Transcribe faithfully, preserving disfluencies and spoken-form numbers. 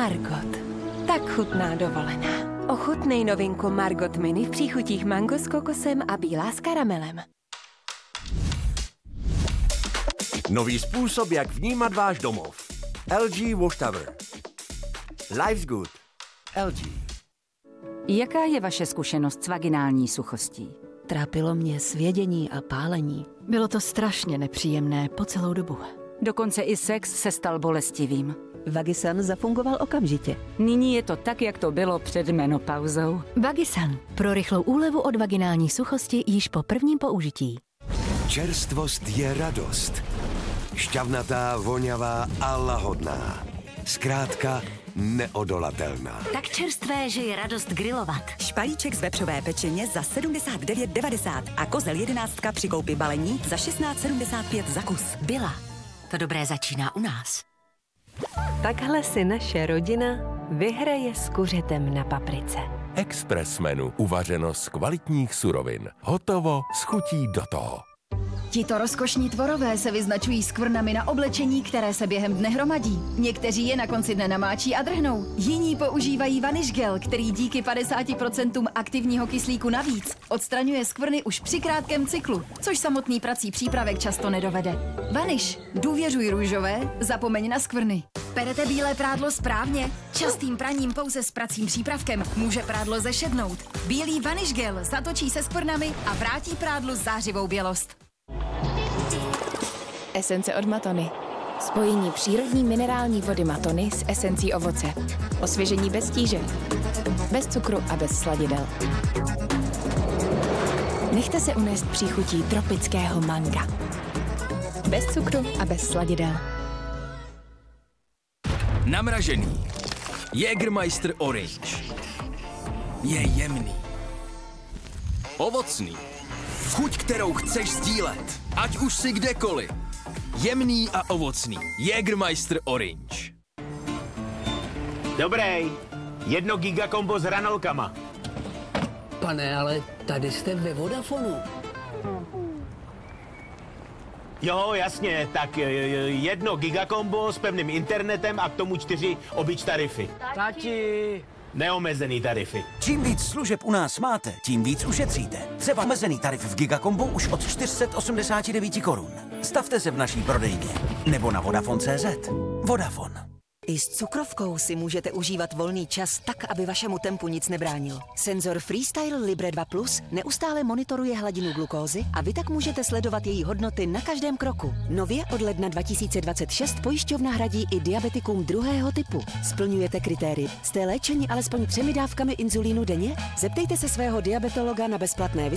Margot. Tak chutná dovolená. Ochutnej novinku Margot Mini v příchutích mango s kokosem a bílá s karamelem. Nový způsob, jak vnímat váš domov. L G Wash Tower. Life's good. L G. Jaká je vaše zkušenost s vaginální suchostí? Trápilo mě svědění a pálení. Bylo to strašně nepříjemné po celou dobu. Dokonce i sex se stal bolestivým. Vagisan zafungoval okamžitě. Nyní je to tak, jak to bylo před menopauzou. Vagisan. Pro rychlou úlevu od vaginální suchosti již po prvním použití. Čerstvost je radost. Šťavnatá, voňavá a lahodná. Zkrátka neodolatelná. Tak čerstvé, že je radost grilovat. Špalíček z vepřové pečeně za sedmdesát devět devadesát a kozel jedenáctka při koupi balení za šestnáct sedmdesát pět za kus. Byla. To dobré začíná u nás. Takhle si naše rodina vyhraje s kuřetem na paprice. Express menu. Uvařeno z kvalitních surovin. Hotovo s chutí do toho. Tito rozkošní tvorové se vyznačují skvrnami na oblečení, které se během dne hromadí. Někteří je na konci dne namáčí a drhnou. Jiní používají vanish gel, který díky padesáti procentům aktivního kyslíku navíc odstraňuje skvrny už při krátkém cyklu, což samotný prací přípravek často nedovede. Vanish. Důvěřuj růžové, zapomeň na skvrny. Perete bílé prádlo správně? Častým praním pouze s pracím přípravkem může prádlo zešednout. Bílý vanish gel zatočí se skvrnami a vrátí prádlu zářivou bělost. Esence od Matony. Spojení přírodní minerální vody Matony s esencí ovoce. Osvěžení bez tíže. Bez cukru a bez sladidel. Nechte se unést příchutí tropického manga. Bez cukru a bez sladidel. Namražený. Jägermeister Orange. Je jemný. Ovocný. Chuť, kterou chceš sdílet. Ať už si kdekoliv. Jemný a ovocný. Jägermeister Orange. Dobrý. Jedno gigakombo s hranolkama. Pane, ale tady jste ve Vodafonu. Jo, jasně, tak jedno gigakombo s pevným internetem a k tomu čtyři obyč tarify. Tati! Neomezený tarify. Čím víc služeb u nás máte, tím víc ušetříte. Třeba omezený tarif v Gigakombu už od čtyři sta osmdesát devět korun. Stavte se v naší prodejně nebo na Vodafone tečka cé zet. Vodafone. I s cukrovkou si můžete užívat volný čas tak, aby vašemu tempu nic nebránil. Senzor Freestyle Libre dva plus neustále monitoruje hladinu glukózy a vy tak můžete sledovat její hodnoty na každém kroku. Nově od ledna dva tisíce dvacet šest pojišťovna hradí i diabetikům druhého typu. Splňujete kritéria. Jste léčeni alespoň třemi dávkami inzulínu denně? Zeptejte se svého diabetologa na bezplatné